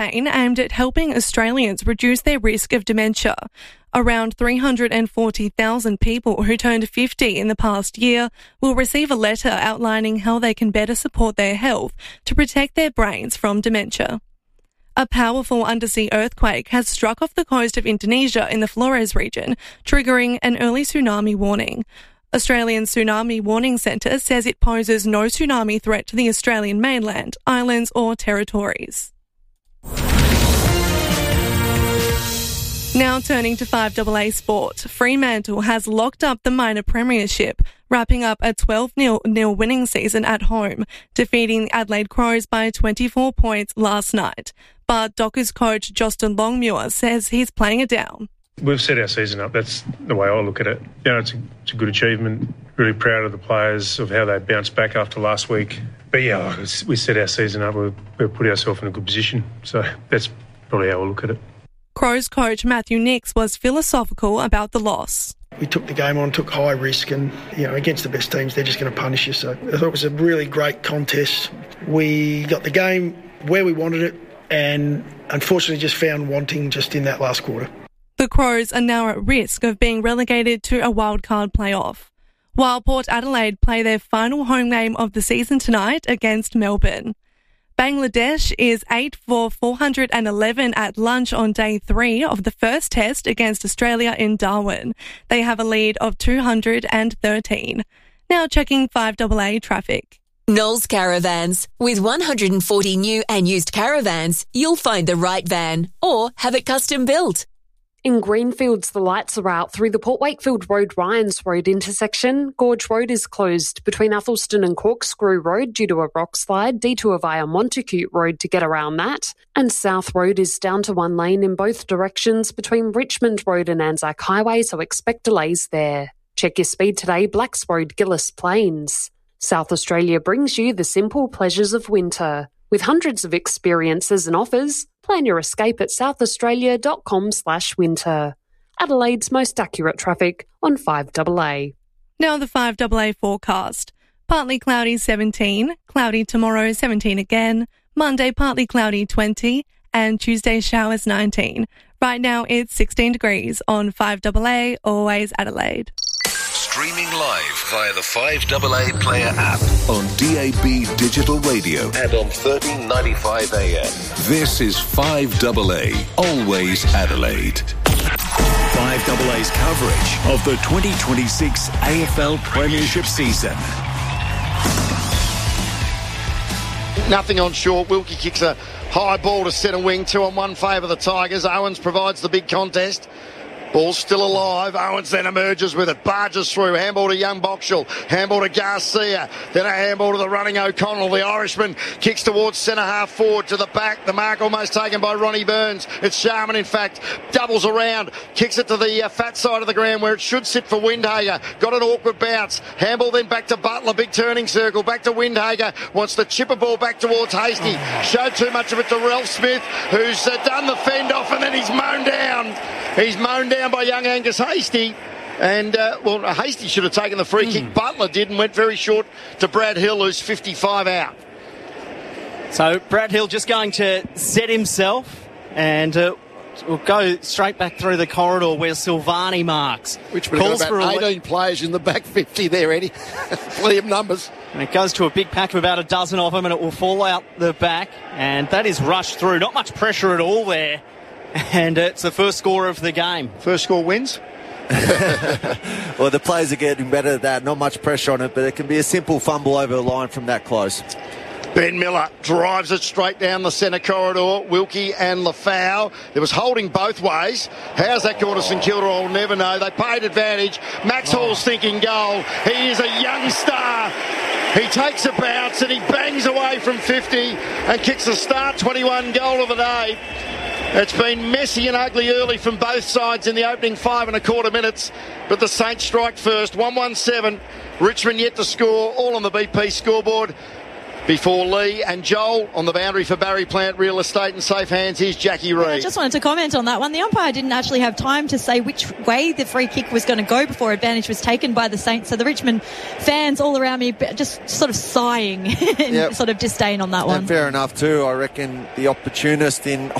campaign aimed at helping Australians reduce their risk of dementia. Around 340,000 people who turned 50 in the past year will receive a letter outlining how they can better support their health to protect their brains from dementia. A powerful undersea earthquake has struck off the coast of Indonesia in the Flores region, triggering an early tsunami warning. Australian Tsunami Warning Centre says it poses no tsunami threat to the Australian mainland, islands or territories. Now turning to 5AA sport, Fremantle has locked up the minor premiership, wrapping up a 12-0 winning season at home, defeating the Adelaide Crows by 24 points last night. But Dockers coach Justin Longmuir says he's playing it down. We've set our season up. That's the way I look at it. You know, it's a good achievement. Really proud of the players, of how they bounced back after last week. But yeah, we set our season up. We've put ourselves in a good position. So that's probably how I look at it. Crows coach Matthew Nicks was philosophical about the loss. We took the game on, took high risk, and against the best teams, they're just going to punish you. So I thought it was a really great contest. We got the game where we wanted it, and unfortunately just found wanting just in that last quarter. The Crows are now at risk of being relegated to a wildcard playoff, while Port Adelaide play their final home game of the season tonight against Melbourne. Bangladesh is 8 for 411 at lunch on day 3 of the first test against Australia in Darwin. They have a lead of 213. Now checking 5AA traffic. Knowles Caravans. With 140 new and used caravans, you'll find the right van or have it custom built. In Greenfields, the lights are out through the Port Wakefield Road-Ryans Road intersection. Gorge Road is closed between Athelston and Corkscrew Road due to a rock slide. Detour via Montacute Road to get around that. And South Road is down to 1 lane in both directions between Richmond Road and Anzac Highway, so expect delays there. Check your speed today, Blacks Road, Gillis Plains. South Australia brings you the simple pleasures of winter. With hundreds of experiences and offers, plan your escape at southaustralia.com/winter. Adelaide's most accurate traffic on 5AA. Now the 5AA forecast. Partly cloudy 17, cloudy tomorrow 17 again, Monday partly cloudy 20, and Tuesday showers 19. Right now it's 16 degrees on 5AA, always Adelaide. Streaming live via the 5AA Player app on DAB Digital Radio and on 1395 AM. This is 5AA, always Adelaide. 5AA's coverage of the 2026 AFL Premiership season. Nothing on short. Wilkie kicks a high ball to centre wing. 2-on-1 favour the Tigers. Owens provides the big contest. Ball's still alive. Owens then emerges with it. Barges through. Handball to young Boxall. Handball to Garcia. Then a handball to the running O'Connell. The Irishman kicks towards centre half forward to the back. The mark almost taken by Ronnie Burns. It's Sharman, in fact. Doubles around. Kicks it to the fat side of the ground where it should sit for Windhager. Got an awkward bounce. Handball then back to Butler. Big turning circle. Back to Windhager. Wants to chip a ball back towards Hasty. Showed too much of it to Ralph Smith, who's done the fend off, and then he's mown down. He's mown down by young Angus Hasty. And, Hasty should have taken the free kick. Butler did and went very short to Brad Hill, who's 55 out. So Brad Hill just going to set himself and will go straight back through the corridor where Silvani marks. Which would have got about 18 players in the back 50 there, Eddie. Plenty of numbers. And it goes to a big pack of about a dozen of them, and it will fall out the back. And that is rushed through. Not much pressure at all there. And it's the first score of the game. First score wins? Well, the players are getting better at that. Not much pressure on it, but it can be a simple fumble over the line from that close. Ben Miller drives it straight down the centre corridor. Wilkie and Lafau. There was holding both ways. How's that gone to St Kilda? I'll never know. They paid advantage. Max Hall's thinking goal. He is a young star. He takes a bounce and he bangs away from 50 and kicks the start 21 goal of the day. It's been messy and ugly early from both sides in the opening 5 1/4 minutes, but the Saints strike first. 1-1-7. Richmond yet to score, all on the BP scoreboard. before Lee and Joel on the boundary for Barry Plant Real Estate in safe hands. Here's Jackie Reid. I just wanted to comment on that one. The umpire didn't actually have time to say which way the free kick was going to go before advantage was taken by the Saints. So the Richmond fans all around me just sort of sighing and sort of disdain on that one. And fair enough too. I reckon the opportunist in